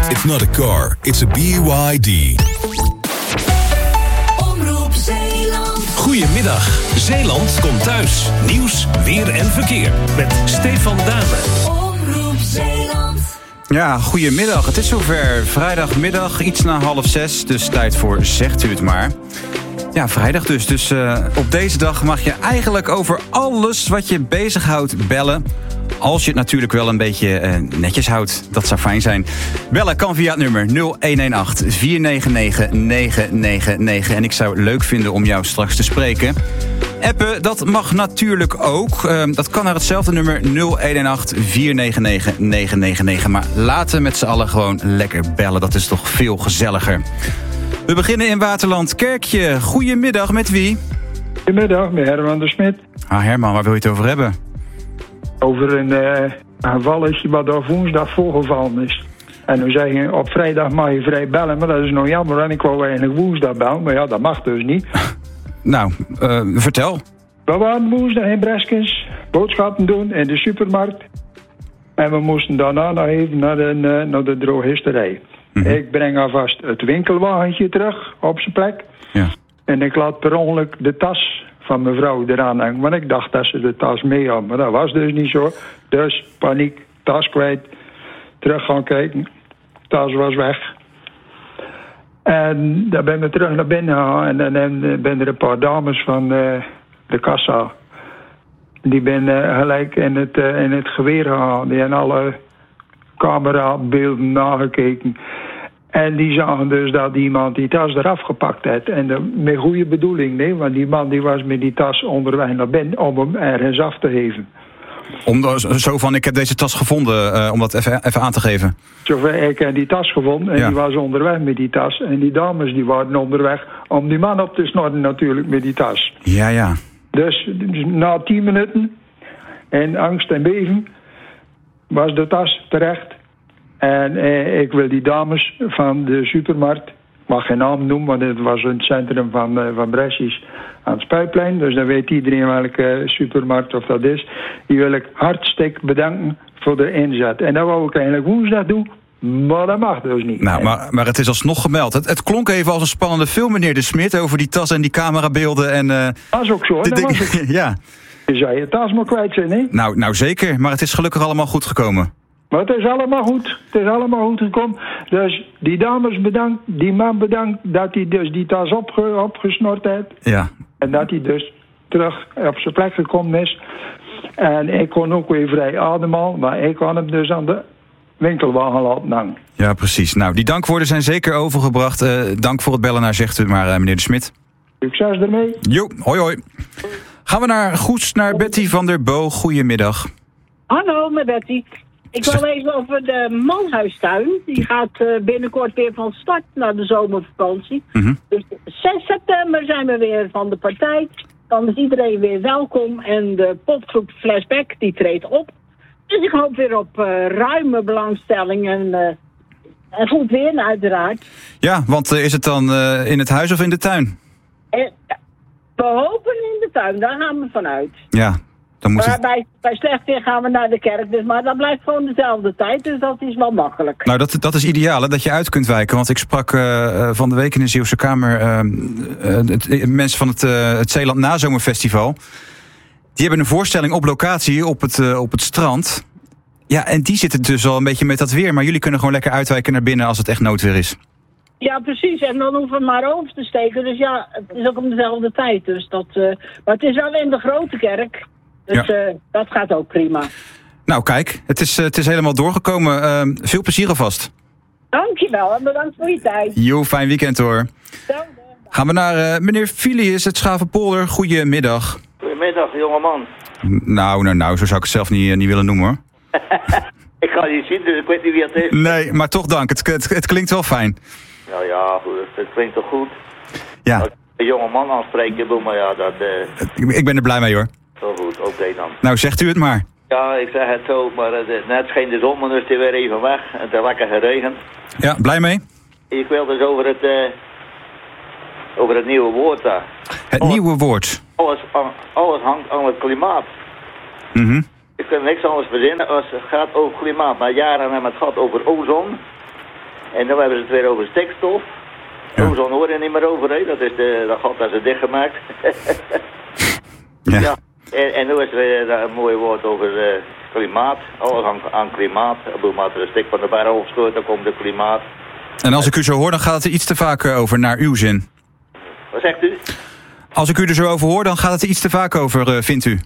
It's not a car, it's a BYD. Omroep Zeeland. Goedemiddag, Zeeland komt thuis. Nieuws, weer en verkeer. Met Stefan Dame. Omroep Zeeland. Ja, goedemiddag. Het is zover. Vrijdagmiddag, iets na 5:30. Dus tijd voor Zegt u het maar. Ja, vrijdag dus. Dus op deze dag mag je eigenlijk over alles wat je bezighoudt bellen. Als je het natuurlijk wel een beetje netjes houdt. Dat zou fijn zijn. Bellen kan via het nummer 0118 499 999. En ik zou het leuk vinden om jou straks te spreken. Appen, dat mag natuurlijk ook. Dat kan naar hetzelfde nummer 0118 499 999. Maar laten we met z'n allen gewoon lekker bellen. Dat is toch veel gezelliger. We beginnen in Waterland Kerkje. Goedemiddag, met wie? Goedemiddag, met Herman de Smit. Ah, Herman, waar wil je het over hebben? Over een valletje wat op woensdag voorgevallen is. En we zeggen, op vrijdag mag je vrij bellen, maar dat is nog jammer. En ik wou eigenlijk woensdag bellen, maar ja, dat mag dus niet. Nou, vertel. We waren woensdag in Breskens boodschappen doen in de supermarkt. En we moesten daarna nog even naar de drogisterij. Mm-hmm. Ik breng alvast het winkelwagentje terug op zijn plek. Ja. En ik laat per ongeluk de tas van mevrouw eraan hangen. Want ik dacht dat ze de tas mee had. Maar dat was dus niet zo. Dus paniek, tas kwijt. Terug gaan kijken. Tas was weg. En dan ben ik terug naar binnen gegaan. En dan ben er een paar dames van de kassa. Die ben gelijk in het geweer gegaan. Die hebben alle camerabeelden nagekeken. En die zagen dus dat iemand die tas eraf gepakt had. En met goede bedoeling, nee. Want die man die was met die tas onderweg naar binnen om hem ergens af te geven. Zo van, ik heb deze tas gevonden, om dat even aan te geven. Zover, ik heb die tas gevonden en die was onderweg met die tas. En die dames die waren onderweg om die man op te snorren natuurlijk met die tas. Ja. Dus na 10 minuten, in angst en beven, was de tas terecht. En ik wil die dames van de supermarkt, ik mag geen naam noemen, want het was in het centrum van Bresjes aan het Spuitplein. Dus dan weet iedereen welke supermarkt of dat is. Die wil ik hartstikke bedanken voor de inzet. En dat wou ik eigenlijk woensdag doen, maar dat mag dus niet. Nou, maar het is alsnog gemeld. Het klonk even als een spannende film, meneer De Smit, over die tas en die camerabeelden. Dat was ook zo, dat was ook. Ja. Je zou je tas maar kwijt zijn, hè? Nou zeker, maar het is gelukkig allemaal goed gekomen. Maar het is allemaal goed. Het is allemaal goed gekomen. Dus die dames bedankt, die man bedankt dat hij dus die tas opgesnort heeft. Ja. En dat hij dus terug op zijn plek gekomen is. En ik kon ook weer vrij ademhalen, maar ik kon hem dus aan de winkelwagen laten hangen. Ja, precies. Nou, die dankwoorden zijn zeker overgebracht. Dank voor het bellen naar Zegt u maar, meneer De Smit. Succes ermee. Jo, hoi. Gaan we naar Goes, naar Betty van der Bo. Goedemiddag. Hallo, met Betty. Ik wil even over de manhuistuin. Die gaat binnenkort weer van start naar de zomervakantie. Mm-hmm. Dus 6 september zijn we weer van de partij. Dan is iedereen weer welkom. En de popgroep Flashback die treedt op. Dus ik hoop weer op ruime belangstelling en goed weer uiteraard. Ja, want is het dan in het huis of in de tuin? We hopen in de tuin, daar gaan we vanuit. Ja. Maar bij slecht weer gaan we naar de kerk, dus, maar dat blijft gewoon dezelfde tijd, dus dat is wel makkelijk. Nou, dat is ideaal, hè, dat je uit kunt wijken. Want ik sprak van de week in de Zeeuwse Kamer mensen van het Zeeland Nazomerfestival. Die hebben een voorstelling op locatie op het strand. Ja, en die zitten dus al een beetje met dat weer. Maar jullie kunnen gewoon lekker uitwijken naar binnen als het echt noodweer is. Ja, precies. En dan hoeven we maar over te steken. Dus ja, het is ook om dezelfde tijd. Dus dat, maar het is wel in de grote kerk. Dus ja. Dat gaat ook prima. Nou kijk, het is helemaal doorgekomen. Veel plezier alvast. Dankjewel en bedankt voor je tijd. Jo, fijn weekend hoor. Gaan we naar meneer Filius, het Schavenpolder. Goedemiddag. Goedemiddag, jongeman. Nou, zo zou ik het zelf niet willen noemen hoor. Ik ga je zien, dus ik weet niet wie het is. Nee, maar toch dank. Het klinkt wel fijn. Nou ja, goed, het klinkt toch goed. Ja. Als ik een jongeman aanspreken doe, maar ja, dat... Ik ben er blij mee hoor. Zo goed, oké dan. Nou, zegt u het maar. Ja, ik zeg het zo, maar net scheen de zon, maar nu is hij weer even weg. En het is lekker geregend. Ja, blij mee? Ik wil dus over het nieuwe woord daar. Het nieuwe woord? Alles hangt aan het klimaat. Mhm. Ik kan niks anders verzinnen als het gaat over klimaat. Na jaren hebben we het gehad over ozon. En dan hebben ze het weer over stikstof. Ja. Ozon hoor je niet meer over, hè. Dat gat dat ze dichtgemaakt. Ja. Ja. En nu is er weer een mooi woord over klimaat. Alles aan klimaat. Op maar er een stuk van de bar opschoot, dan komt het klimaat. En als ik u zo hoor, dan gaat het er iets te vaak over, naar uw zin. Wat zegt u? Als ik u er zo over hoor, dan gaat het er iets te vaak over, vindt u?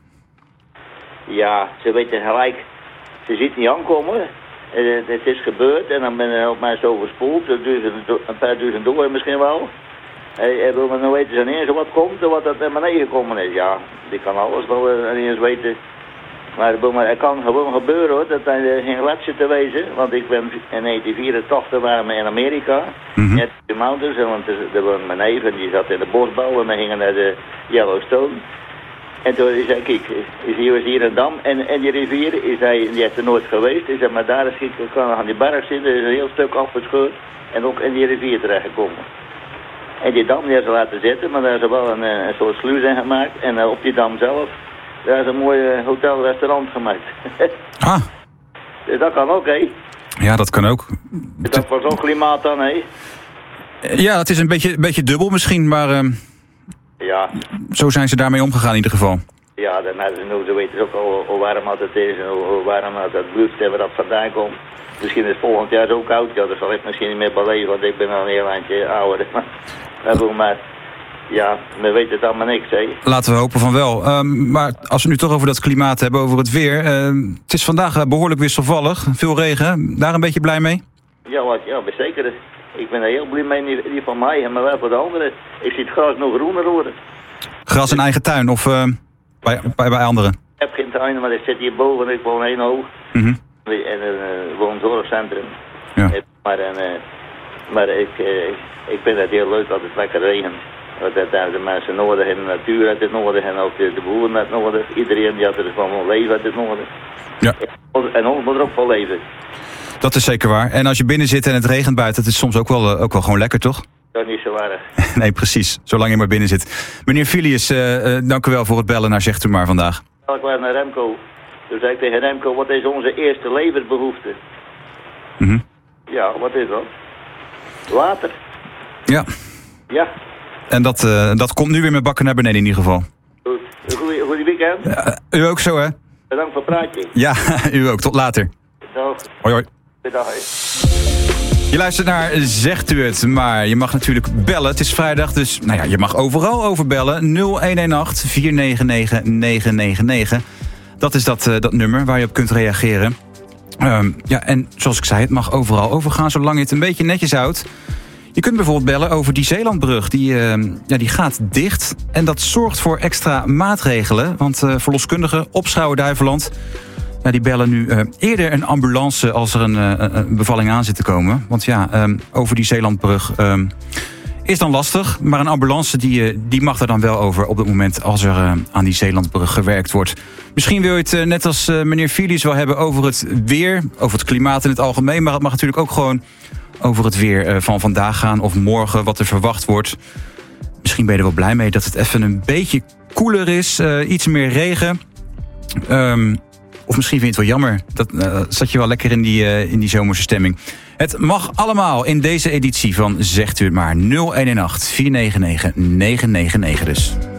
Ja, ze weten gelijk. Ze ziet niet aankomen. Het is gebeurd en dan ben je op mij zo verspoeld. Een paar duizend door misschien wel. Hij wil maar nou weten ineens wat komt en wat dat naar beneden gekomen is. Ja, die kan alles wel ineens weten. Maar het kan gewoon gebeuren hoor, dat hij geen gletsjer te wezen. Want ik ben in 1984 waren we in Amerika. Net in de mountains. Want er was mijn neef en die zat in de bosbouw en we gingen naar de Yellowstone. En toen zei ik, kijk, is hier een dam en die rivier, die is er nooit geweest. Hij zei, maar daar is ik kan aan die berg zien, er is een heel stuk afgescheurd en ook in die rivier terechtgekomen. En die dam die hebben ze laten zitten, maar daar is er wel een soort sluis in gemaakt. En op die dam zelf, daar is een mooi hotel-restaurant gemaakt. Ah. Dus dat kan ook, hè? Ja, dat kan ook. Dat was ook klimaat dan, hè? Ja, het is een beetje dubbel misschien, maar Ja. zo zijn ze daarmee omgegaan in ieder geval. Ja, dan hebben ze weten ook al hoe warm het is en hoe warm het blijft en waar dat vandaan komt. Misschien is het volgend jaar zo koud, ja, dat zal ik misschien niet meer beleven, want ik ben al een heel eindje ouder. Maar ja, we weten het allemaal niks, hè. Laten we hopen van wel. Maar als we nu toch over dat klimaat hebben, over het weer. Het is vandaag behoorlijk wisselvallig, veel regen. Daar een beetje blij mee? Ja, zeker. Ik ben er heel blij mee, niet van mij, maar wel voor de anderen. Ik zie het gras nog groener worden. Gras in eigen tuin of bij anderen? Ik heb geen tuin, maar ik zit hier boven en ik woon 1 hoog. Mhm. In een woonzorgcentrum. Ja. Maar ik vind het heel leuk dat het lekker regent. Dat de mensen nodig hebben, de natuur heeft het nodig en ook de boeren heeft het nodig. Iedereen die had er van wil leven heeft het nodig. Ja. En ons moet er ook van leven. Dat is zeker waar. En als je binnen zit en het regent buiten, het is soms ook wel gewoon lekker, toch? Dat is niet zo erg. Nee, precies. Zolang je maar binnen zit. Meneer Filius, dank u wel voor het bellen naar Zegt u maar vandaag. Ik was naar Remco. Toen zei ik tegen Remco, wat is onze eerste levensbehoefte? Mhm. Ja, wat is dat? Water. Ja. Ja. En dat komt nu weer met bakken naar beneden in ieder geval. Goed. Goed weekend. U ook zo, hè? Bedankt voor het praatje. Ja, u ook. Tot later. Dag. Hoi, hoi. Dag. Je luistert naar Zegt u het, maar je mag natuurlijk bellen. Het is vrijdag, dus je mag overal over bellen. 0118-499-999. Dat is dat nummer waar je op kunt reageren. En zoals ik zei, het mag overal overgaan, zolang je het een beetje netjes houdt. Je kunt bijvoorbeeld bellen over die Zeelandbrug. Die gaat dicht en dat zorgt voor extra maatregelen. Want verloskundigen op Schouwen-Duiveland, die bellen nu eerder een ambulance als er een bevalling aan zit te komen. Want over die Zeelandbrug is dan lastig. Maar een ambulance die mag er dan wel over op het moment als er aan die Zeelandbrug gewerkt wordt. Misschien wil je het net als meneer Filius wel hebben over het weer, over het klimaat in het algemeen. Maar het mag natuurlijk ook gewoon over het weer van vandaag gaan of morgen, wat er verwacht wordt. Misschien ben je er wel blij mee dat het even een beetje koeler is. Iets meer regen. Of misschien vind je het wel jammer. Dat zat je wel lekker in die zomerse stemming. Het mag allemaal in deze editie van Zegt u het maar. 0118-499-999 dus.